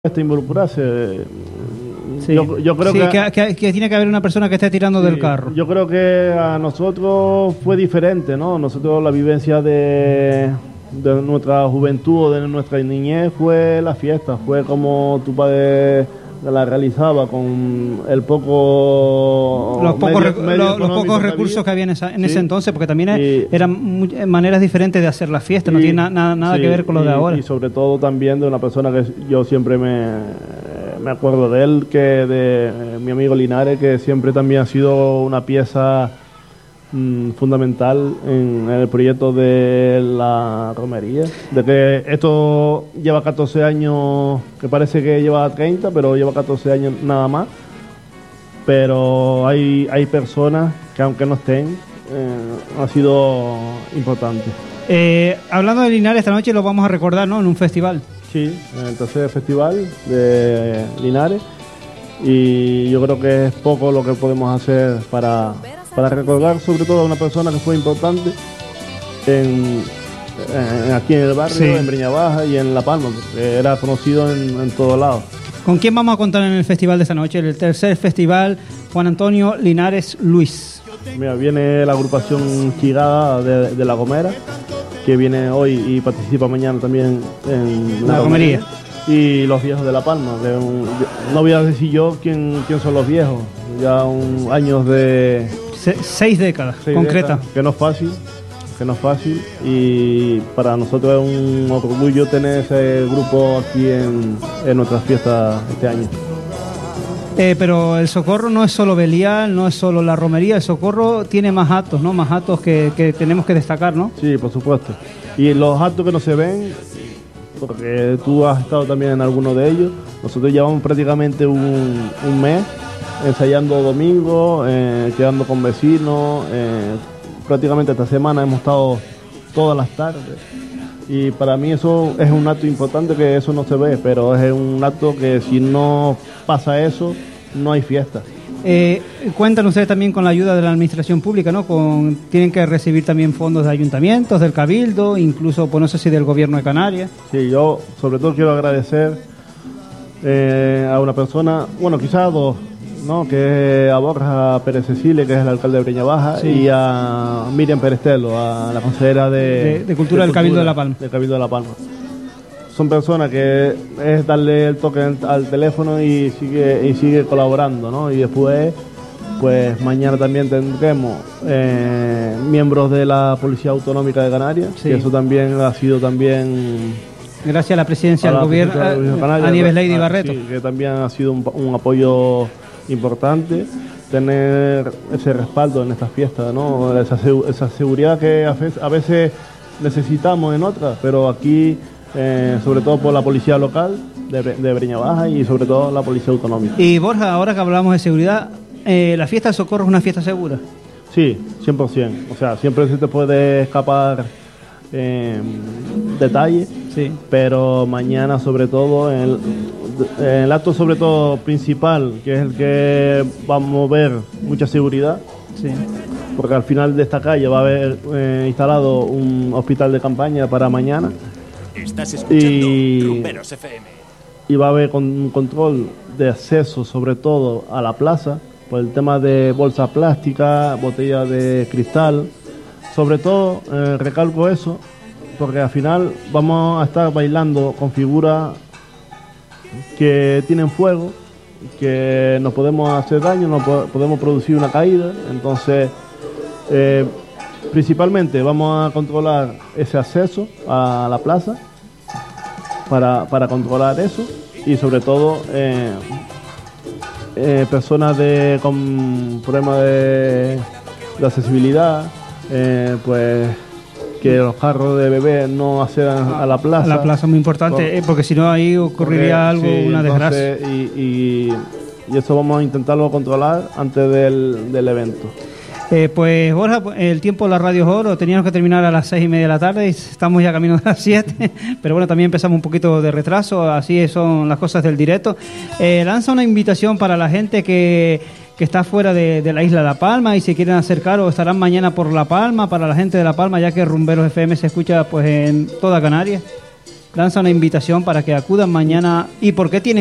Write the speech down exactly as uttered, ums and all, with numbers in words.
Este involucrarse. Sí. Yo, yo creo sí, que, que, que, que tiene que haber una persona que esté tirando sí, del carro. Yo creo que a nosotros fue diferente, ¿no? Nosotros la vivencia de, de nuestra juventud o de nuestra niñez fue la fiesta, fue como tu padre la realizaba con el poco los pocos, medio, recu- medio lo, los pocos que recursos había. que había en, esa, en Sí. ese entonces, porque también Y, eran muy, maneras diferentes de hacer la fiesta, no y, tiene na, na, nada sí, que ver con lo y, de ahora. Y sobre todo también de una persona que yo siempre me, me acuerdo de él, que de eh, mi amigo Linares, que siempre también ha sido una pieza mmm, fundamental en, en el proyecto de la romería. De que esto lleva catorce años, que parece que lleva treinta, pero lleva catorce años nada más. Pero hay, hay personas que aunque no estén, eh, ha sido importante. Eh, hablando de Linares, esta noche lo vamos a recordar, ¿no? En un festival. Sí, en el tercer festival de Linares, y yo creo que es poco lo que podemos hacer para, para recordar sobre todo a una persona que fue importante en, en- aquí en el barrio, Sí. en Breña Baja y en La Palma, porque era conocido en, en todos lados. ¿Con quién vamos a contar en el festival de esta noche? El tercer festival Juan Antonio Linares Luis. Mira, viene la agrupación Chigada de, de La Gomera, que viene hoy y participa mañana también en La romería. Y los viejos de La Palma. Que un- yo- no voy a decir yo quién, quién son los viejos, ya un, años de... Se, seis décadas, seis concreta. décadas, que no es fácil, que no es fácil, y para nosotros es un orgullo tener ese grupo aquí en, en nuestras fiestas este año. Eh, pero el Socorro no es solo Belial, no es solo la romería, el Socorro tiene más actos, ¿no? Más actos que, que tenemos que destacar, ¿no? Sí, por supuesto. Y los actos que no se ven, porque tú has estado también en alguno de ellos, nosotros llevamos prácticamente un, un mes ensayando domingo, eh, quedando con vecinos, eh, prácticamente esta semana hemos estado todas las tardes. Y para mí eso es un acto importante, que eso no se ve, pero es un acto que si no pasa eso, no hay fiesta. Eh, cuentan ustedes también con la ayuda de la administración pública, ¿no? Con, tienen que recibir también fondos de ayuntamientos, del Cabildo, incluso, pues no sé si del Gobierno de Canarias. Sí, yo sobre todo quiero agradecer eh, a una persona, bueno, quizás a dos, ¿no? Que es a Borja Pérez Cecile, que es el alcalde de Breña Baja, Sí. y a Miriam Perestelo, a la consejera de, De- de Cultura del Cabildo de La Palma. del Cabildo de La Palma. Son personas que es darle el toque al teléfono y sigue y sigue colaborando, ¿no? Y después, pues mañana también tendremos eh, miembros de la Policía Autonómica de Canarias, Sí. que eso también ha sido también Gracias a la presidencia a del la gobierno, presidencia del Gobierno de a, Canarias, a Nieves Lady ah, Barreto. sí, que también ha sido un, un apoyo importante tener ese respaldo en estas fiestas, ¿no? Esa, segu- esa seguridad que a ve- a veces necesitamos en otras, pero aquí, eh, sobre todo por la policía local de, Bre- de Breña Baja y sobre todo la policía autonómica. Y Borja, ahora que hablamos de seguridad, eh, ¿la fiesta de Socorro es una fiesta segura? Sí, cien por ciento. O sea, siempre se te puede escapar eh, detalles. Sí. Pero mañana sobre todo el, el acto sobre todo principal, que es el que va a mover mucha seguridad, Sí. porque al final de esta calle va a haber eh, instalado un hospital de campaña para mañana Estás escuchando Y- Rumberos F M. y va a haber con- un control de acceso sobre todo a la plaza por el tema de bolsas plásticas, botellas de cristal. Sobre todo eh, recalco eso porque al final vamos a estar bailando con figuras que tienen fuego, que nos podemos hacer daño, nos po- podemos producir una caída. Entonces, eh, principalmente vamos a controlar ese acceso a la plaza para, para controlar eso, y sobre todo eh, eh, personas de, con problemas de, de accesibilidad, eh, pues que los carros de bebé no accedan a la plaza. A la plaza es muy importante, Por- eh, porque si no ahí ocurriría algo, Sí, una entonces, desgracia. Y, y, y eso vamos a intentarlo controlar antes del, del evento. Eh, pues Borja, el tiempo de la radio es oro, teníamos que terminar a las seis y media de la tarde y estamos ya camino de las siete, pero bueno, también empezamos un poquito de retraso, así son las cosas del directo. Eh, lanza una invitación para la gente que, que está fuera de, de la isla de La Palma y si quieren acercar o estarán mañana por La Palma, para la gente de La Palma, ya que Rumberos F M se escucha pues en toda Canarias. lanza una invitación para que acudan mañana. ¿Y por qué tienen